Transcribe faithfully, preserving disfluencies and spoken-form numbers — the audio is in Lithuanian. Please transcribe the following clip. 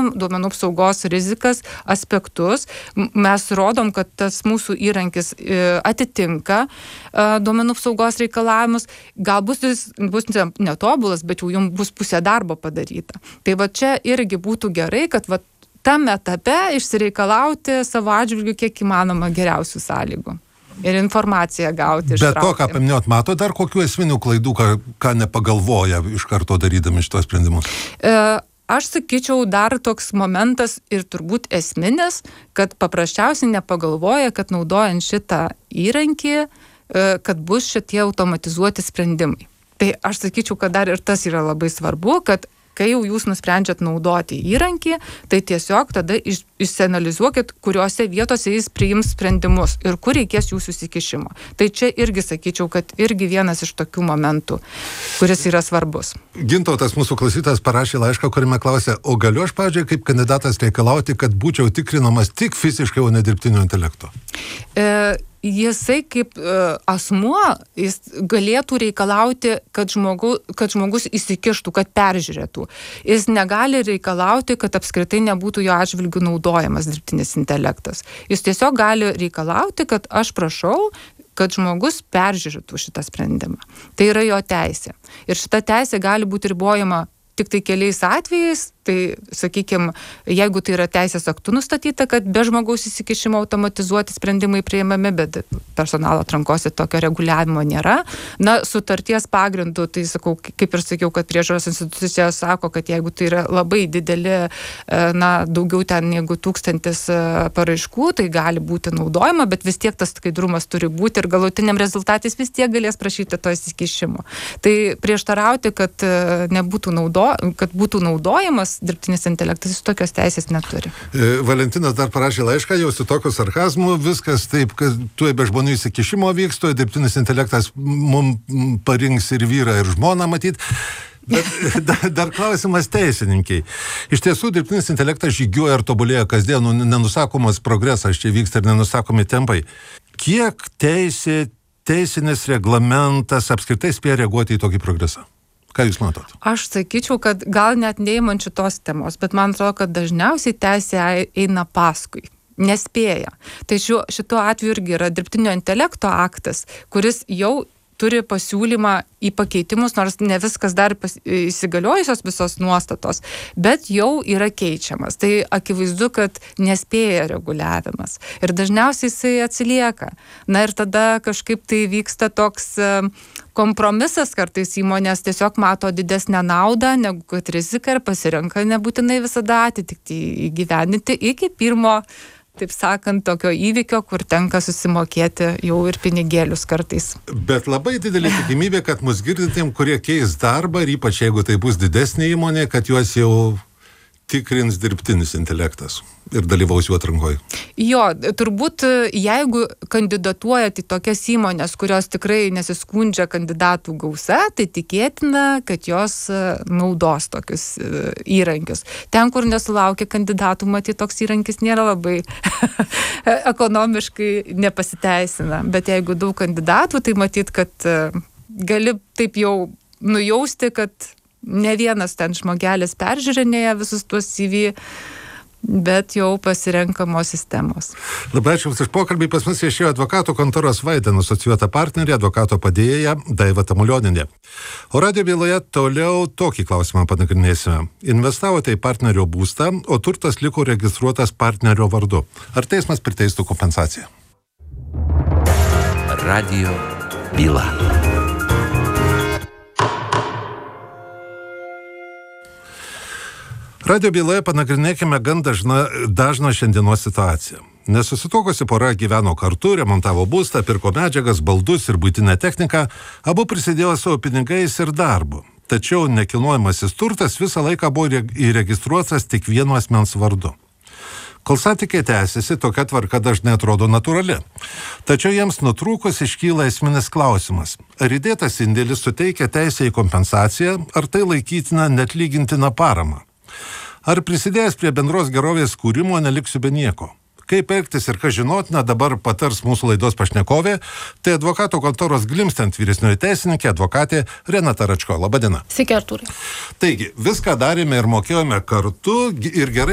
vertinam duomenų apsaugos rizikas, aspektus. Mes rodom, kad tas mūsų įrankis atitinka duomenų apsaugos reikalavimus. Galbūt jis bus netobulas, bet jau jums bus pusė darbo padaryta. Tai va čia irgi būtų gerai, kad va tam etape išsireikalauti savo atžvilgių kiek įmanoma geriausių sąlygų. Ir informaciją gauti. Bet to, ką paminėjot, mato dar kokių esminių klaidų, ką, ką nepagalvoja iš karto darydami šitos sprendimus? E, aš sakyčiau, dar toks momentas ir turbūt esminis, kad paprasčiausiai nepagalvoja, kad naudojant šitą įrankį, e, kad bus šitie automatizuoti sprendimai. Tai aš sakyčiau, kad dar ir tas yra labai svarbu, kad kai jau jūs nusprendžiat naudoti įrankį, tai tiesiog tada iš, išsianalizuokit, kuriuose vietose jis priims sprendimus ir kur reikės jūsų įsikišimo. Tai čia irgi sakyčiau, kad irgi vienas iš tokių momentų, kuris yra svarbus. Gintautas, mūsų klausytojas, parašė laišką, kuriame klausė, o galiu aš, pavyzdžiui, kaip kandidatas reikalauti, kad būčiau tikrinamas tik fiziškai, o ne dirbtinio intelekto? E, Jisai kaip e, asmuo, jis galėtų reikalauti, kad, žmogu, kad žmogus įsikištų, kad peržiūrėtų. Jis negali reikalauti, kad apskritai nebūtų jo atžvilgių naudojamas dirbtinis intelektas. Jis tiesiog gali reikalauti, kad aš prašau, kad žmogus peržiūrėtų šitą sprendimą. Tai yra jo teisė. Ir šita teisė gali būti ribojama tik tai keliais atvejais. Tai, sakykime, jeigu tai yra teisės aktų nustatyta, kad be žmogaus įsikišimo automatizuoti sprendimai priimami, bet personalo atrankose tokio reguliavimo nėra. Na, sutarties pagrindu, tai sakau, kaip ir sakiau, kad priežiūros institucija sako, kad jeigu tai yra labai dideli, na, daugiau ten negu tūkstantis paraiškų, tai gali būti naudojama, bet vis tiek tas skaidrumas turi būti ir galutiniam rezultatais vis tiek galės prašyti to įsikišimo. Tai prieštarauti, kad, nebūtų naudo, kad būtų naudojamas dirbtinis intelektas, jis tokios teisės neturi. Valentinas dar parašė laišką, jau su tokiu sarkazmu, viskas taip, kad tuoj be žmonių įsikišimo vyks, tuoj dirbtinis intelektas mums parinks ir vyrą, ir žmoną matyt. Bet dar, dar klausimas teisininkiai. Iš tiesų, dirbtinis intelektas žygiuoja ir tobulėja kasdien, nenusakomas progresas čia vyksta ir nenusakomi tempai. Kiek teisė, teisinis reglamentas apskritai spėja reaguoti į tokį progresą? Ką jūs matot? Aš sakyčiau, kad gal net neimant šitos temos, bet man atrodo, kad dažniausiai teisė eina paskui, nespėja. Tai šiuo, šituo atveju irgi yra dirbtinio intelekto aktas, kuris jau turi pasiūlymą į pakeitimus, nors ne viskas dar pas, įsigaliojusios visos nuostatos, bet jau yra keičiamas. Tai akivaizdu, kad nespėja reguliavimas. Ir dažniausiai jisai atsilieka. Na ir tada kažkaip tai vyksta toks kompromisas, kartais įmonės tiesiog mato didesnę naudą, negu kad riziką ir pasirenka nebūtinai visada atitikti įgyvendinti iki pirmo, taip sakant, tokio įvykio, kur tenka susimokėti jau ir pinigėlius kartais. Bet labai didelė tikimybė, kad mus girdintiem, kurie keis darbą, ir ypač jeigu tai bus didesnė įmonė, kad juos jau tikrins dirbtinis intelektas ir dalyvaus jų atrankoje. Jo, turbūt jeigu kandidatuojat į tokias įmonės, kurios tikrai nesiskundžia kandidatų gausa, tai tikėtina, kad jos naudos tokius įrankius. Ten, kur nesulaukia kandidatų, matyt, toks įrankis nėra labai ekonomiškai nepasiteisina. Bet jeigu daug kandidatų, tai matyt, kad gali taip jau nujausti, kad ne vienas ten žmogelis peržiūrinėja visus tuos C V, bet jau pasirenkamos sistemos. Labai ačiū už pokalbį. Pas mus viešėjo advokatų kontoros Vaiden asocijuota partnerė, advokato padėjėja Daiva Tamulionienė. O radijo byloje toliau tokį klausimą panagrinėsime. Investavote į partnerio būstą, o turtas liko registruotas partnerio vardu. Ar teismas priteistų kompensaciją? Radijo byla. Radijo byloje panagrinėkime gan dažną, dažną šiandienos situaciją. Nesusituokusi pora gyveno kartu, remontavo būstą, pirko medžiagas, baldus ir buitinę techniką, abu prisidėjo savo pinigais ir darbu. Tačiau nekilnojamasis turtas visą laiką buvo įregistruotas tik vieno asmens vardu. Kol santykiai tęsiasi, tokia tvarka dažnai atrodo natūrali. Tačiau jiems nutrūkus iškyla esminis klausimas. Ar įdėtas indėlis suteikia teisę į kompensaciją, ar tai laikytina neatlygintina parama? Ar prisidėjęs prie bendros gerovės kūrimo neliksiu be nieko? Kaip elgtis ir ką žinotina, dabar patars mūsų laidos pašnekovė, tai advokato kontoros Glimstent vyresnioji teisininkė, advokatė Renata Račko. Labadiena. Sveiki, Artūrai. Taigi, viską darėme ir mokėjome kartu ir gerai